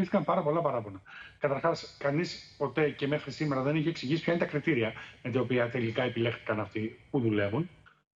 υποβλήθηκαν πάρα πολλά παράπονα. Καταρχάς, κανείς ποτέ και μέχρι σήμερα δεν είχε εξηγήσει ποια είναι τα κριτήρια με τα οποία τελικά επιλέχθηκαν αυτοί που δουλεύουν.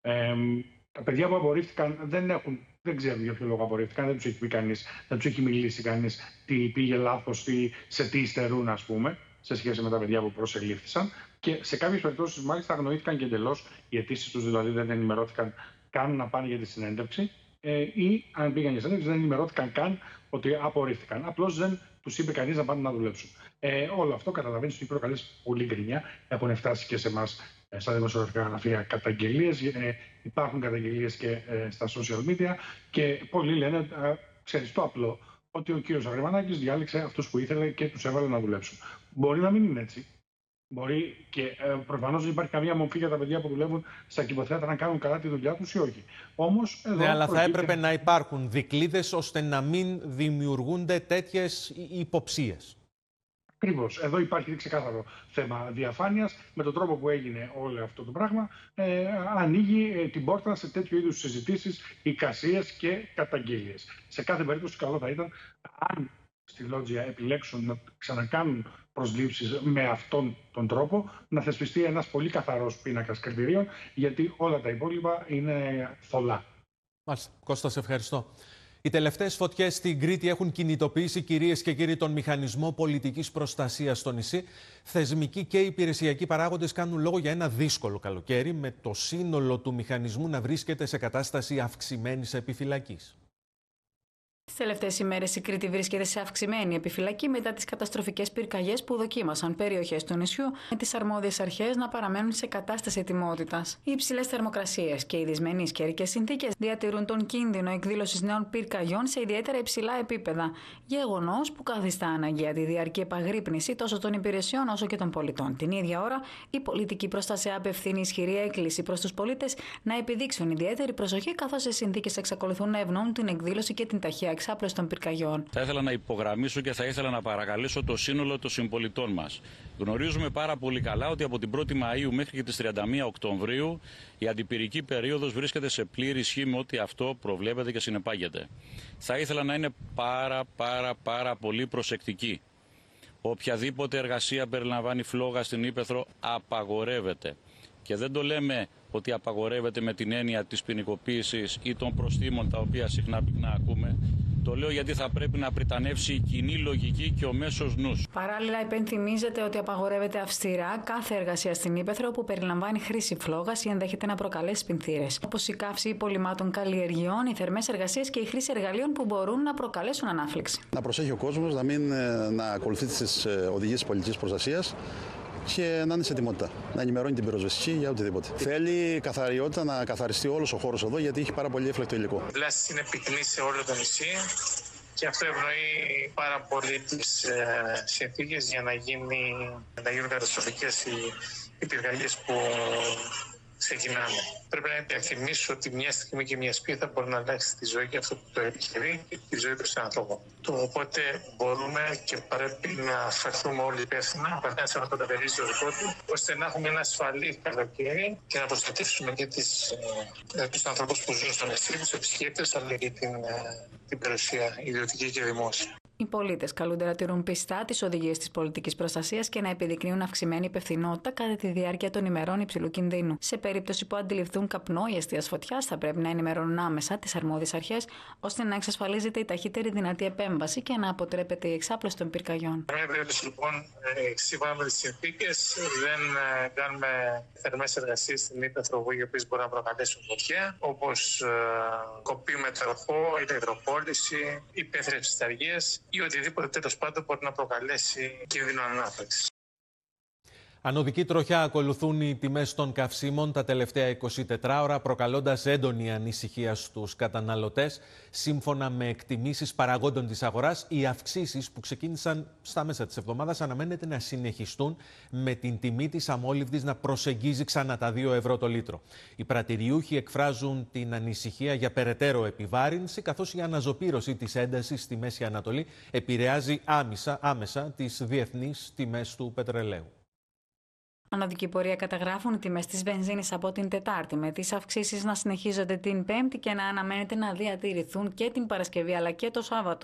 Τα παιδιά που απορρίφθηκαν δεν ξέρουν για ποιο λόγο απορρίφθηκαν, δεν τους έχει πει κανείς, δεν τους έχει μιλήσει κανείς τι πήγε λάθος, σε τι υστερούν, ας πούμε, σε σχέση με τα παιδιά που προσελήφθησαν. Και σε κάποιες περιπτώσεις, μάλιστα, αγνοήθηκαν και εντελώς οι αιτήσεις τους, δηλαδή δεν ενημερώθηκαν καν να πάνε για τη συνέντευξη, ή αν πήγαν για συνέντευξη, δεν ενημερώθηκαν καν ότι απορρίφθηκαν. Απλώς δεν τους είπε κανείς να πάνε να δουλέψουν. Όλο αυτό καταλαβαίνεις ότι προκαλεί πολύ γκρινιά. Έχουν φτάσει και σε εμάς στα δημοσιογραφικά γραφεία καταγγελίες. Υπάρχουν καταγγελίες και στα social media και πολλοί λένε, ξέρεις το απλό, ότι ο κύριος Αγριμανάκης διάλεξε αυτούς που ήθελε και τους έβαλε να δουλέψουν. Μπορεί να μην είναι έτσι. Μπορεί και προφανώς δεν υπάρχει καμία μορφή για τα παιδιά που δουλεύουν στα κυβοθέατρα να κάνουν καλά τη δουλειά τους ή όχι. Όμως, εδώ ναι, αλλά θα έπρεπε να υπάρχουν δικλείδες ώστε να μην δημιουργούνται τέτοιες υποψίες. Ακριβώς. Εδώ υπάρχει ξεκάθαρο θέμα διαφάνειας. Με τον τρόπο που έγινε όλο αυτό το πράγμα, ανοίγει την πόρτα σε τέτοιου είδους συζητήσεις, εικασίες και καταγγελίες. Σε κάθε περίπτωση, καλό θα ήταν αν στη Λότζια επιλέξουν να ξανακάνουν προσλήψεις με αυτόν τον τρόπο, να θεσπιστεί ένας πολύ καθαρός πίνακας κριτηρίων, γιατί όλα τα υπόλοιπα είναι θολά. Μάλιστα. Κώστα, σε ευχαριστώ. Οι τελευταίες φωτιές στην Κρήτη έχουν κινητοποιήσει, κυρίες και κύριοι, τον μηχανισμό πολιτικής προστασίας στο νησί. Θεσμικοί και υπηρεσιακοί παράγοντες κάνουν λόγο για ένα δύσκολο καλοκαίρι, με το σύνολο του μηχανισμού να βρίσκεται σε κατάσταση αυξημένης επιφυλακής. Τις τελευταίες ημέρες η Κρήτη βρίσκεται σε αυξημένη επιφυλακή μετά τις καταστροφικές πυρκαγιές που δοκίμασαν περιοχές του νησιού, με τις αρμόδιες αρχές να παραμένουν σε κατάσταση ετοιμότητας. Οι υψηλές θερμοκρασίες και οι δυσμενείς καιρικές συνθήκες διατηρούν τον κίνδυνο εκδήλωσης νέων πυρκαγιών σε ιδιαίτερα υψηλά επίπεδα. Γεγονός που καθιστά αναγκαία τη διαρκή επαγρύπνηση τόσο των υπηρεσιών όσο και των πολιτών. Την ίδια ώρα, η πολιτική προστασία απευθύνει ισχυρή έκκληση προς τους πολίτες να επιδείξουν ιδιαίτερη προσοχή, καθώς οι συνθήκες εξακολουθούν να ευνοούν την εκδήλωση και την ταχεία εξάπλωση των πυρκαγιών. Θα ήθελα να υπογραμμίσω και θα ήθελα να παρακαλέσω το σύνολο των συμπολιτών μας. Γνωρίζουμε πάρα πολύ καλά ότι από την 1η Μαΐου μέχρι και τις 31 Οκτωβρίου η αντιπυρική περίοδος βρίσκεται σε πλήρη ισχύ με ό,τι αυτό προβλέπεται και συνεπάγεται. Θα ήθελα να είναι πάρα πολύ προσεκτικοί. Οποιαδήποτε εργασία περιλαμβάνει φλόγα στην ύπαιθρο απαγορεύεται. Και δεν το λέμε ότι απαγορεύεται με την έννοια της ποινικοποίησης ή των προστίμων τα οποία συχνά ακούμε. Το λέω γιατί θα πρέπει να πριτανεύσει η κοινή λογική και ο μέσος νους. Παράλληλα, υπενθυμίζεται ότι απαγορεύεται αυστηρά κάθε εργασία στην ύπαιθρο που περιλαμβάνει χρήση φλόγας ή ενδέχεται να προκαλέσει πινθύρες. Όπως η καύση υπολειμμάτων καλλιεργειών, οι θερμές εργασίες και η χρήση εργαλείων που μπορούν να προκαλέσουν ανάφλεξη. Να προσέχει ο κόσμος να ακολουθεί τις οδηγίες της πολιτικής προστασίας και να είναι σε ετοιμότητα. Να ενημερώνει την πυροσβεστική για οτιδήποτε. Θέλει καθαριότητα, να καθαριστεί όλος ο χώρος εδώ, γιατί έχει πάρα πολύ έφλεκτο υλικό. Η βλάση είναι πυκνή σε όλο το νησί και αυτό ευνοεί πάρα πολύ τις συνθήκες για να γίνουν καταστροφικές οι πυρκαγιές που ξεκινάμε. Πρέπει να υπενθυμίσω ότι μια στιγμή και μια σπίθα μπορεί να αλλάξει τη ζωή και αυτό που το επιχειρεί και τη ζωή του στον άνθρωπο. Οπότε μπορούμε και πρέπει να φερθούμε όλοι υπεύθυνα, ο καθένας να καταβερίζει το δικό του, ώστε να έχουμε ένα ασφαλή καλοκαίρι και να προστατεύσουμε και τους ανθρώπους που ζουν στο νησί, τους επισκέπτες, αλλά και την περιουσία ιδιωτική και δημόσια. Οι πολίτες καλούνται να τηρούν πιστά τις οδηγίες της πολιτικής προστασίας και να επιδεικνύουν αυξημένη υπευθυνότητα κατά τη διάρκεια των ημερών υψηλού κινδύνου. Σε περίπτωση που αντιληφθούν καπνό ή αιστείας φωτιάς, θα πρέπει να ενημερώνουν άμεσα τις αρμόδιες αρχές, ώστε να εξασφαλίζεται η ταχύτερη δυνατή επέμβαση και να αποτρέπεται η εξάπλωση των πυρκαγιών. Λοιπόν, σύμφωνα με τις συνθήκες, δεν κάνουμε θερμές εργασίες στην ύπαιθρο, οι οποίες μπορούν να προκαλέσουν φωτιά, όπως κοπή με τροχό, ηλεκτροπόληση, υπαίθριες ψυταργίες ή οτιδήποτε τέλος πάντων μπορεί να προκαλέσει κίνδυνο ανάφλεξης. Ανωδική τροχιά ακολουθούν οι τιμές των καυσίμων τα τελευταία 24 ώρα, προκαλώντας έντονη ανησυχία στους καταναλωτές. Σύμφωνα με εκτιμήσεις παραγόντων της αγοράς, οι αυξήσεις που ξεκίνησαν στα μέσα της εβδομάδας αναμένεται να συνεχιστούν, με την τιμή της αμόλυβδης να προσεγγίζει ξανά τα 2 ευρώ το λίτρο. Οι πρατηριούχοι εκφράζουν την ανησυχία για περαιτέρω επιβάρυνση, καθώς η αναζωπήρωση της έντασης στη Μέση Ανατολή επηρεάζει άμεσα τις διεθνείς τιμές του πετρελαίου. Ανωδική πορεία καταγράφουν οι τιμές της βενζίνης από την Τετάρτη, με τις αυξήσεις να συνεχίζονται την Πέμπτη και να αναμένεται να διατηρηθούν και την Παρασκευή αλλά και το Σάββατο.